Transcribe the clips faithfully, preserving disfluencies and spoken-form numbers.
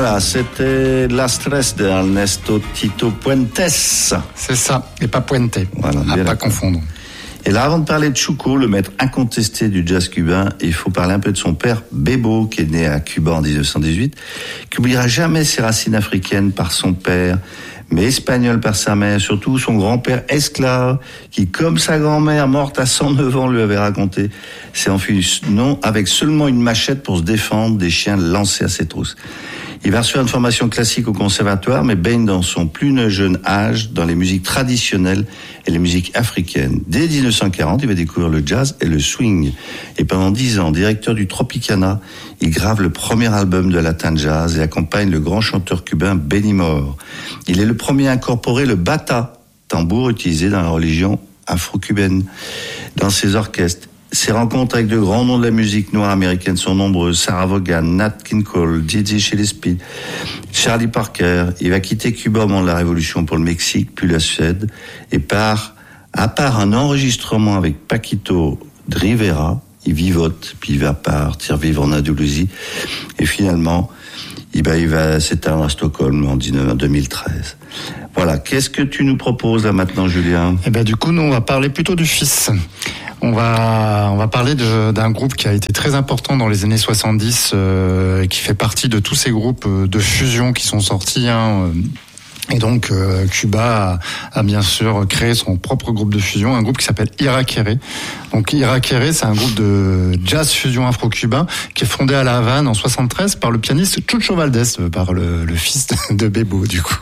Voilà, c'était La Stress de Ernesto Tito Puentes. C'est ça, et pas Puente, voilà, à pas confondre. Et là, avant de parler de Chuco, le maître incontesté du jazz cubain, il faut parler un peu de son père, Bebo, qui est né à Cuba en dix-neuf cent dix-huit, qui n'oubliera jamais ses racines africaines par son père, mais espagnol par sa mère, surtout son grand-père esclave, qui, comme sa grand-mère morte à cent neuf ans lui avait raconté, s'est enfui non avec seulement une machette pour se défendre des chiens lancés à ses trousses. Il va recevoir une formation classique au conservatoire, mais baigne dans son plus jeune âge dans les musiques traditionnelles et les musiques africaines. Dès dix-neuf cent quarante, il va découvrir le jazz et le swing. Et pendant dix ans, directeur du Tropicana, il grave le premier album de Latin Jazz et accompagne le grand chanteur cubain Benny Moore. Il est le premier à incorporer le bata, tambour utilisé dans la religion afro-cubaine, dans ses orchestres. Ses rencontres avec de grands noms de la musique noire américaine sont nombreuses. Sarah Vaughan, Nat King Cole, Dizzy Gillespie, Charlie Parker. Il va quitter Cuba au moment de la Révolution pour le Mexique, puis la Suède. Et part, à part un enregistrement avec Paquito de Rivera, il vivote, puis il va partir vivre en Andalousie. Et finalement, il va, il va s'éteindre à Stockholm en deux mille treize. Voilà. Qu'est-ce que tu nous proposes là maintenant, Julien? Eh ben, du coup, nous, on va parler plutôt du fils. On va on va parler de, d'un groupe qui a été très important dans les années soixante-dix, euh, qui fait partie de tous ces groupes de fusion qui sont sortis. Hein, euh, et donc euh, Cuba a, a bien sûr créé son propre groupe de fusion, un groupe qui s'appelle Iraquere. Donc Iraquere, c'est un groupe de jazz fusion afro-cubain qui est fondé à La Havane en soixante-treize par le pianiste Chucho Valdés, par le, le fils de Bebo du coup.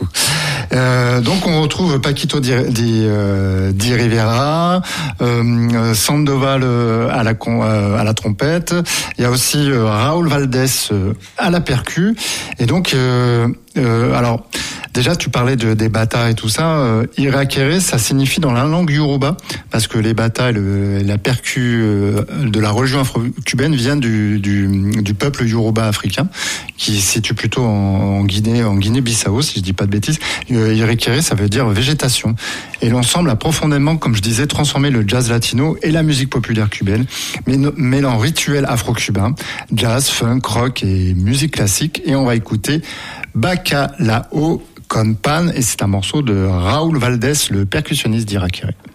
Euh, donc on retrouve Paquito Di, Di, euh, Di Rivera, euh, Sandoval à la à la trompette. Il y a aussi euh, Raúl Valdés euh, à la percu. Et donc euh, euh, alors déjà tu parlais de, des bata et tout ça. Euh, Iraquere, ça signifie dans la langue yoruba parce que les bata et le, la percu euh, de la religion afro-cubaine viennent du, du, du peuple yoruba africain qui se situe plutôt en, en Guinée, en Guinée-Bissau si je dis pas de bêtises. Euh, Iraquere, ça veut dire végétation. Et l'ensemble a profondément, comme je disais, transformé le jazz latino et la musique populaire cubaine, mêlant rituels afro-cubains, jazz, funk, rock et musique classique. Et on va écouter Bacalao con Pan, et c'est un morceau de Raúl Valdés, le percussionniste d'Iraquere.